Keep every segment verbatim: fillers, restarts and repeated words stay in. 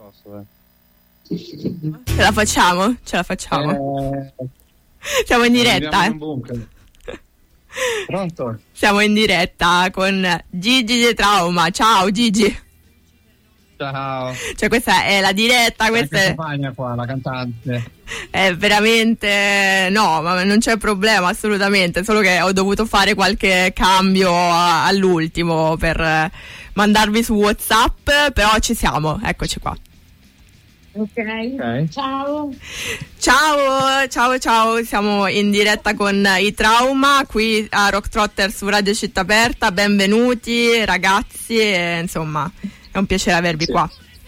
posso, Ce la facciamo? Ce la facciamo. eh, Siamo in diretta, in eh. bunker. Pronto? Siamo in diretta con Gigi di Trauma. Ciao Gigi. Ciao. Cioè questa è la diretta, questa Anche è... Stefania qua, la cantante. È veramente no, ma non c'è problema assolutamente, solo che ho dovuto fare qualche cambio a- all'ultimo per eh, mandarvi su WhatsApp, però ci siamo, eccoci qua. Okay. Ok. Ciao. Ciao, ciao, ciao, siamo in diretta con i Trauma qui a Rock Trotter su Radio Città Aperta, benvenuti ragazzi, e, insomma è un piacere avervi Sì. qua.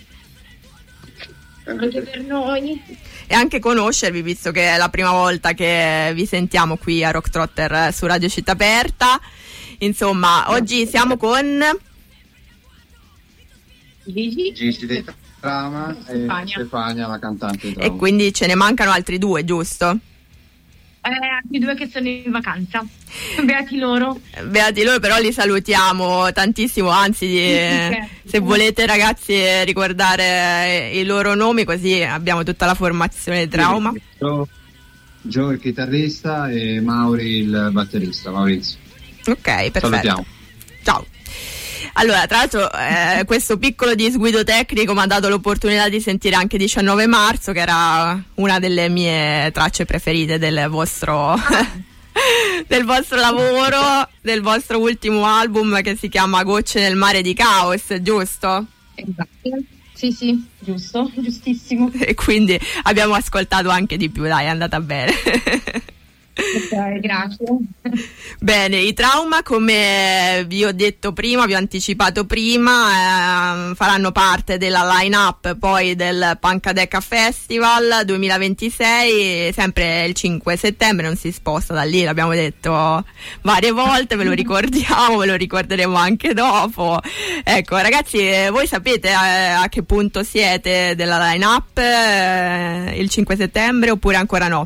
Anche per noi. E anche conoscervi, visto che è la prima volta che vi sentiamo qui a Rock Trotter su Radio Città Aperta. Insomma, oggi siamo con Gigi. Gigi di Trauma e Stefania. Stefania, la cantante di e Trauma. quindi ce ne mancano altri due, giusto? Eh, anche due che sono in vacanza. Beati loro. Beati loro, però li salutiamo tantissimo, anzi eh, se volete ragazzi eh, ricordare eh, i loro nomi, così abbiamo tutta la formazione di Trauma. Joe, Joe il chitarrista e Mauri il batterista, Maurizio. Ok, perfetto. Salutiamo. Ciao. Allora, tra l'altro eh, questo piccolo disguido tecnico mi ha dato l'opportunità di sentire anche diciannove marzo, che era una delle mie tracce preferite del vostro del vostro lavoro, del vostro ultimo album che si chiama Gocce nel mare di caos, giusto? Esatto. Sì, sì, giusto, giustissimo. E quindi abbiamo ascoltato anche di più, dai, è andata bene. Ok, grazie. Bene, i Trauma, come vi ho detto prima, vi ho anticipato prima, eh, faranno parte della line-up poi del Pancadeca Festival duemilaventisei, sempre il cinque settembre, non si sposta da lì, l'abbiamo detto varie volte, ve lo ricordiamo, ve lo ricorderemo anche dopo. Ecco, ragazzi, eh, voi sapete eh, a che punto siete della line-up eh, il cinque settembre oppure ancora no?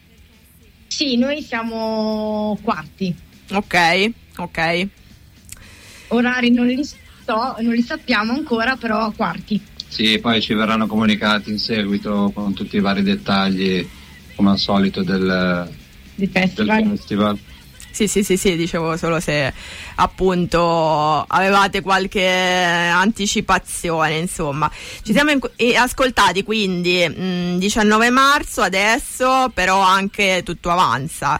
Sì, noi siamo quarti. Ok, ok. Orari non li so, non li sappiamo ancora, però quarti. Sì, poi ci verranno comunicati in seguito con tutti i vari dettagli, come al solito, del, Di del festival. festival. Sì, sì, sì, sì, dicevo solo se appunto avevate qualche anticipazione, insomma. Ci siamo in- eh, ascoltati quindi mh, diciannove marzo adesso, però anche tutto avanza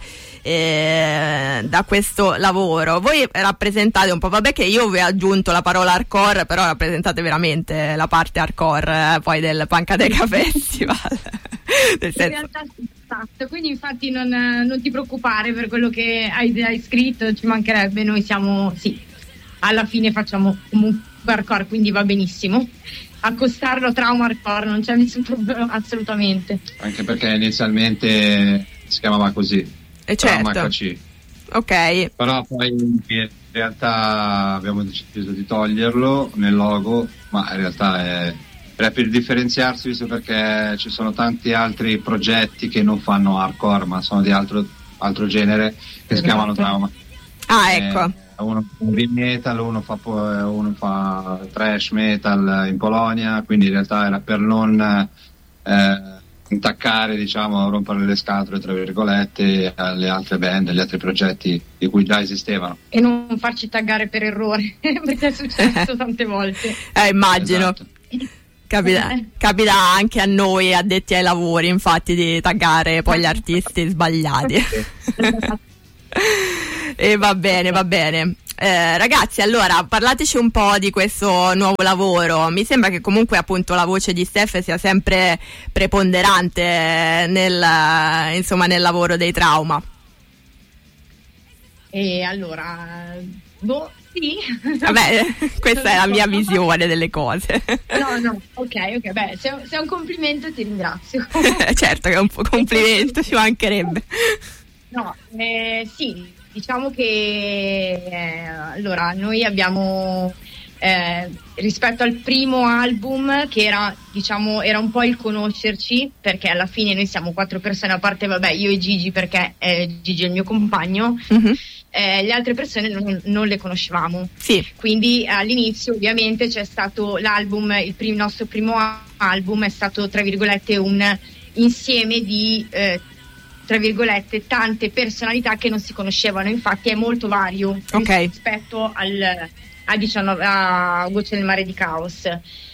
eh, da questo lavoro. Voi rappresentate un po', vabbè che io vi ho aggiunto la parola hardcore, però rappresentate veramente la parte hardcore eh, poi del Pancadeca Festival. Nel In senso... realtà sì, esatto, quindi infatti non, non ti preoccupare per quello che hai, hai scritto, ci mancherebbe, noi siamo, sì, alla fine facciamo comunque hardcore, quindi va benissimo. Accostarlo a Trauma hardcore non c'è nessun problema, assolutamente. Anche perché inizialmente si chiamava così, Eh, Trauma certo. H C. Ok, Però poi in realtà abbiamo deciso di toglierlo nel logo, ma in realtà è per differenziarsi, visto perché ci sono tanti altri progetti che non fanno hardcore ma sono di altro, altro genere, che si chiamano Trauma. ah ecco. Eh, uno fa heavy metal, uno fa, po- uno fa trash metal in Polonia, quindi in realtà era per non eh, intaccare, diciamo, rompere le scatole tra virgolette alle altre band, agli altri progetti di cui già esistevano. E non farci taggare per errore, perché è successo tante volte. Eh, immagino. Esatto. Capita, Eh. capita anche a noi addetti ai lavori, infatti, di taggare poi gli artisti sbagliati. E va bene, va bene. Eh, ragazzi, allora parlateci un po' di questo nuovo lavoro. Mi sembra che comunque appunto la voce di Steph sia sempre preponderante nel, insomma, nel lavoro dei Trauma. E allora, boh, sì. Vabbè, questa è la mia visione delle cose. No, no, ok, ok, beh, se, se è un complimento ti ringrazio. Certo che è un po' complimento, ci mancherebbe. No, eh, sì, diciamo che eh, allora noi abbiamo eh, rispetto al primo album, che era, diciamo, era un po' il conoscerci, perché alla fine noi siamo quattro persone, a parte vabbè io e Gigi, perché eh, Gigi è il mio compagno. Mm-hmm. Eh, le altre persone non, non le conoscevamo, sì. Quindi all'inizio ovviamente c'è stato l'album, il prim- nostro primo album è stato tra virgolette un insieme di eh, tra virgolette tante personalità che non si conoscevano, infatti è molto vario, okay, rispetto al a diciannove a Gocce nel mare di caos.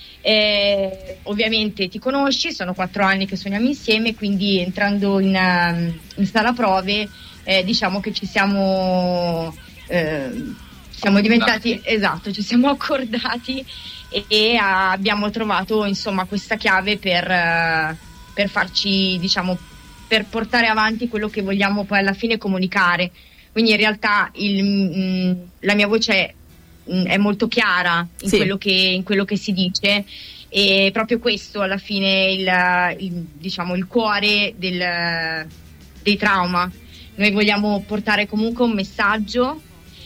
Eh, ovviamente ti conosci, sono quattro anni che suoniamo insieme, quindi entrando in, in sala prove eh, diciamo che ci siamo eh, siamo diventati, esatto, ci siamo accordati e, e abbiamo trovato insomma questa chiave per, per farci, diciamo, per portare avanti quello che vogliamo poi alla fine comunicare. Quindi in realtà il, mh, la mia voce è, mh, è molto chiara in, sì, quello che, in quello che si dice, e proprio questo alla fine il, il, diciamo, il cuore del, dei Trauma. Noi vogliamo portare comunque un messaggio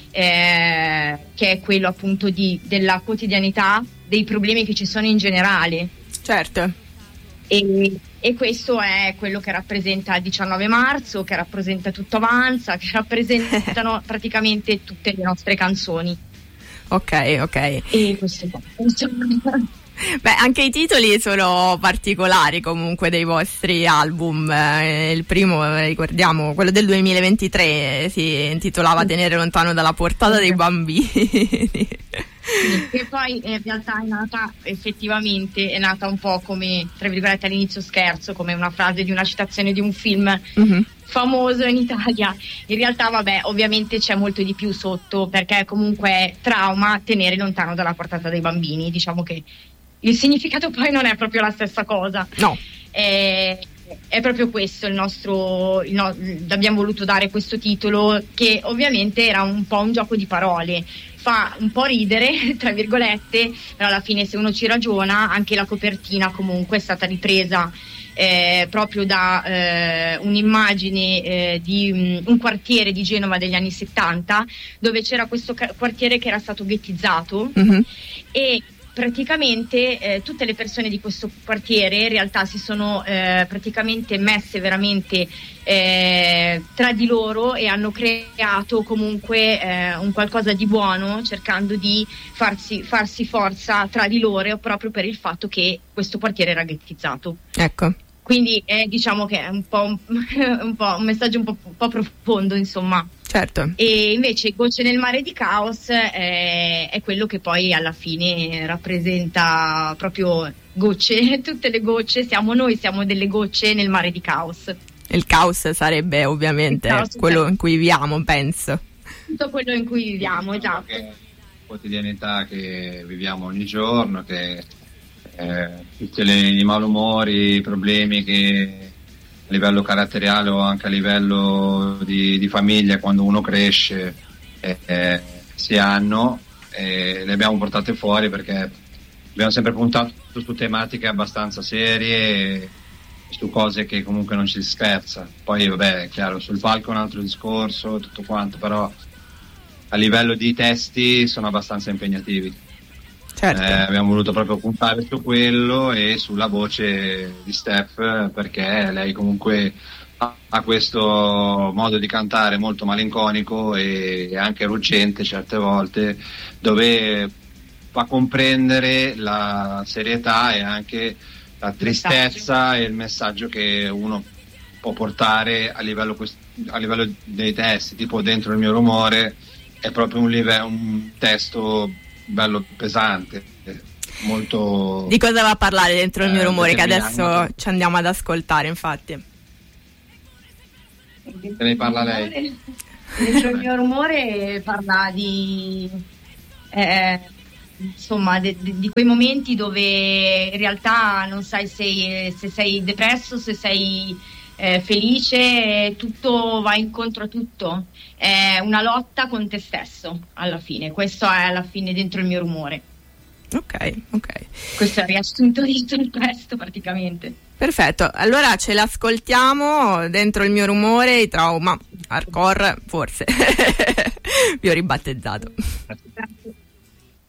eh, che è quello appunto di, della quotidianità, dei problemi che ci sono in generale. Certo. E, e questo è quello che rappresenta il diciannove marzo, che rappresenta Tutto Avanza, che rappresentano praticamente tutte le nostre canzoni. Ok, ok. E questo è questo. Beh, anche i titoli sono particolari comunque dei vostri album. Eh, il primo, eh, ricordiamo, quello del duemilaventitré, eh, si intitolava Tenere lontano dalla portata dei bambini. Che poi in realtà è nata effettivamente, è nata un po' come, tra virgolette, all'inizio scherzo, come una frase di una citazione di un film mm-hmm. famoso in Italia. In realtà vabbè, ovviamente c'è molto di più sotto, perché comunque è trauma, tenere lontano dalla portata dei bambini. Diciamo che il significato poi non è proprio la stessa cosa. No. È, è proprio questo il nostro, il no, abbiamo voluto dare questo titolo, che ovviamente era un po' un gioco di parole. Fa un po' ridere, tra virgolette, però alla fine se uno ci ragiona, anche la copertina comunque è stata ripresa eh, proprio da eh, un'immagine eh, di um, un quartiere di Genova degli anni settanta, dove c'era questo ca- quartiere che era stato ghettizzato mm-hmm. e praticamente eh, tutte le persone di questo quartiere in realtà si sono eh, praticamente messe veramente eh, tra di loro e hanno creato comunque eh, un qualcosa di buono, cercando di farsi, farsi forza tra di loro, proprio per il fatto che questo quartiere era ghettizzato. Ecco. Quindi eh, diciamo che è un po' un, un, po' un messaggio un po', un po' profondo, insomma. Certo. E invece Gocce nel mare di caos è, è quello che poi alla fine rappresenta proprio gocce, tutte le gocce, siamo noi, siamo delle gocce nel mare di caos. Il caos sarebbe ovviamente caos, quello in cui viviamo, penso. Tutto quello in cui viviamo, esatto. La quotidianità che viviamo ogni giorno, che eh, tutti i malumori, i problemi che a livello caratteriale o anche a livello di, di famiglia, quando uno cresce, eh, eh, si hanno, eh, le abbiamo portate fuori perché abbiamo sempre puntato su tematiche abbastanza serie, su cose che comunque non ci si scherza. Poi vabbè, è chiaro, sul palco è un altro discorso, tutto quanto, però a livello di testi sono abbastanza impegnativi. Certo. Eh, abbiamo voluto proprio puntare su quello e sulla voce di Steph, perché lei comunque ha, ha questo modo di cantare molto malinconico e anche ruggente certe volte, dove fa comprendere la serietà e anche la tristezza e il messaggio che uno può portare a livello, a livello dei testi. Tipo Dentro il mio rumore è proprio un, livello, un testo bello pesante, molto. Di cosa va a parlare Dentro il mio rumore, eh, che adesso ci andiamo ad ascoltare, infatti? Se ne parla lei. Dentro il mio rumore parla di eh, insomma de, de, di quei momenti dove in realtà non sai se, se sei depresso, se sei eh, felice, tutto va incontro a tutto, è una lotta con te stesso alla fine. Questo è alla fine Dentro il mio rumore. Ok, ok. Questo è il riassunto di tutto il testo praticamente. Perfetto, allora ce l'ascoltiamo. Dentro il mio rumore, i Trauma, hardcore forse. Vi ho ribattezzato.